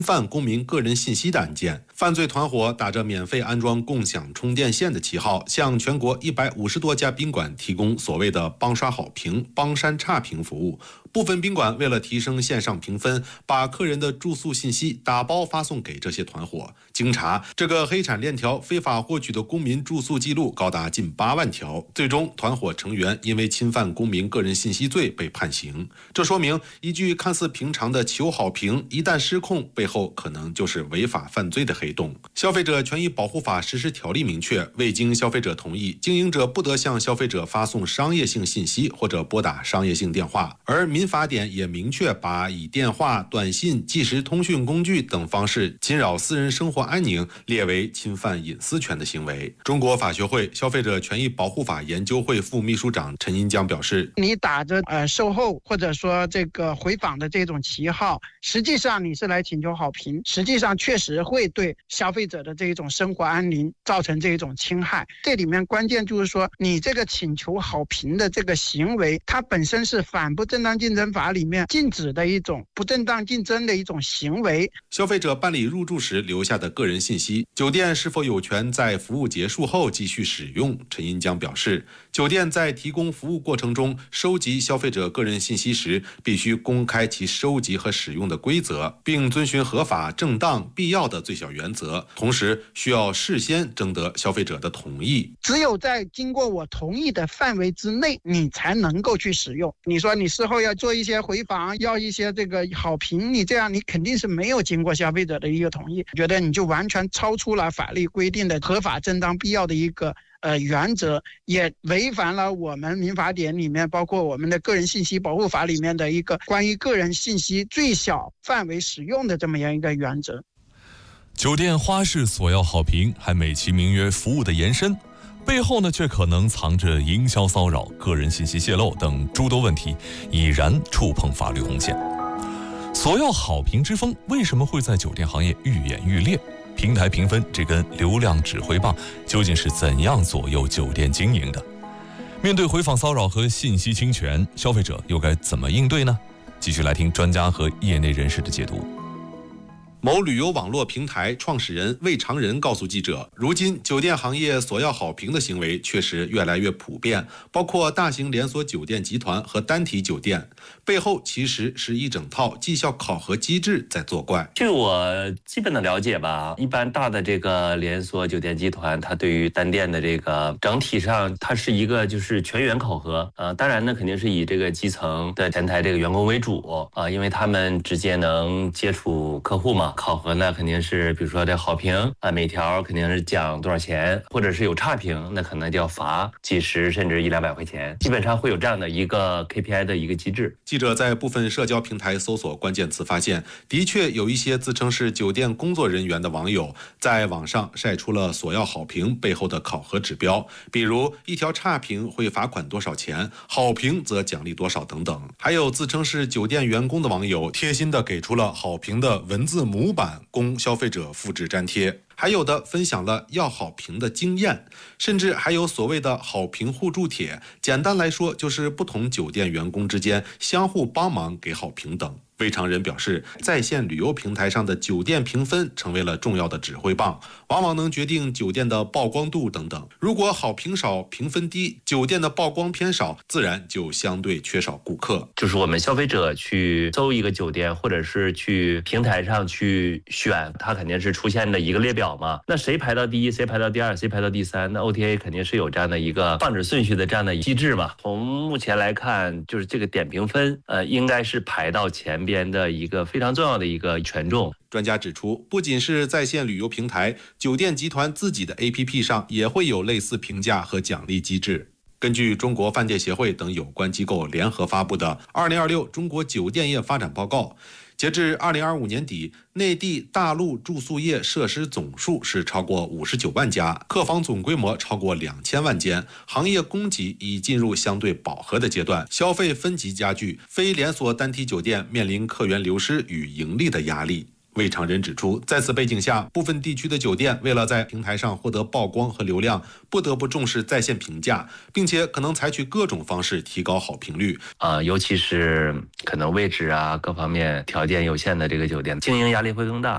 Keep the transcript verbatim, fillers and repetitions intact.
犯公民个人信息的案件，犯罪团伙打着免费安装共享充电线的旗号，向全国一百五十多家宾馆提供所谓的帮刷好评、帮删差评服务。部分宾馆为了提升线上评分，把客人的住宿信息打包发送给这些团伙。经查，这个黑产链条非法获取的公民住宿记录高达近八万条。最终，团伙成员因为侵犯公民个人信息罪被判刑。这说明，一句看似平常的求好评，一旦失控，背后可能就是违法犯罪的黑洞。消费者权益保护法实施条例明确，未经消费者同意，经营者不得向消费者发送商业性信息或者拨打商业性电话。而民法典也明确把以电话、短信、即时通讯工具等方式侵扰私人生活安宁列为侵犯隐私权的行为。中国法学会消费者权益保护法研究会副秘书长陈银江表示， 你打着呃售后或者说这个回访的这种旗号，实际上你是来请求好评，实际上确实会对消费者的这种生活安宁造成这种侵害。这里面关键就是说，你这个请求好评的这个行为，它本身是反不正当竞争法里面禁止的一种不正当竞争的一种行为。 消费者办理入住时留下的个人信息，酒店是否有权在服务结束后继续使用？陈银江表示，酒店在提供服务过程中收集消费者个人信息时，必须公开其收集和使用的规则，并遵循合法、正当、必要的最小原则，同时需要事先征得消费者的同意。 只有在经过我同意的范围之内，你才能够去使用。你说你事后要做一些回访，要一些这个好评，你这样你肯定是没有经过消费者的一个同意，觉得你就完全超出了法律规定的合法、正当、必要的一个呃原则，也违反了我们民法典里面，包括我们的个人信息保护法里面的一个关于个人信息最小范围使用的这么样一个原则。 酒店花式索要好评，还美其名曰服务的延伸，背后呢却可能藏着营销骚扰、个人信息泄露等诸多问题，已然触碰法律红线。索要好评之风为什么会在酒店行业愈演愈烈？平台评分这根流量指挥棒究竟是怎样左右酒店经营的？面对回访骚扰和信息侵权，消费者又该怎么应对呢？继续来听专家和业内人士的解读。 某旅游网络平台创始人魏长仁告诉记者，如今酒店行业索要好评的行为确实越来越普遍，包括大型连锁酒店集团和单体酒店，背后其实是一整套绩效考核机制在作怪。 据我基本的了解吧，一般大的这个连锁酒店集团，它对于单店的这个整体上，它是一个就是全员考核。呃，当然呢，肯定是以这个基层的前台这个员工为主啊、呃，因为他们直接能接触客户嘛。考核呢肯定是比如说这好评啊，每条肯定是奖多少钱，或者是有差评，那可能就要罚几十甚至一两百块钱，基本上会有这样的一个 K P I 的一个机制。 记者在部分社交平台搜索关键词发现，的确有一些自称是酒店工作人员的网友在网上晒出了索要好评背后的考核指标，比如一条差评会罚款多少钱，好评则奖励多少等等。还有自称是酒店员工的网友贴心的给出了好评的文字模版供消费者复制粘贴，还有的分享了要好评的经验，甚至还有所谓的好评互助帖，简单来说就是不同酒店员工之间相互帮忙给好评等。魏长仁表示，在线旅游平台上的酒店评分成为了重要的指挥棒，往往能决定酒店的曝光度等等。如果好评少、评分低，酒店的曝光偏少，自然就相对缺少顾客。 就是我们消费者去搜一个酒店，或者是去平台上去选，它肯定是出现的一个列表嘛。那谁排到第一，谁排到第二，谁排到第三，那 O T A 肯定是有这样的一个放置顺序的这样的机制嘛。从目前来看，就是这个点评分，呃，应该是排到前边的一个非常重要的一个权重。 专家指出，不仅是在线旅游平台，酒店集团自己的 A P P 上也会有类似评价和奖励机制。根据中国饭店协会等有关机构联合发布的《二零二六中国酒店业发展报告》，截至二零二五年底，内地大陆住宿业设施总数是超过五十九万家，客房总规模超过两千万间，行业供给已进入相对饱和的阶段，消费分级加剧，非连锁单体酒店面临客源流失与盈利的压力。魏长仁指出，在此背景下，部分地区的酒店为了在平台上获得曝光和流量，不得不重视在线评价，并且可能采取各种方式提高好评率。 呃，尤其是可能位置啊各方面条件有限的这个酒店，经营压力会更大。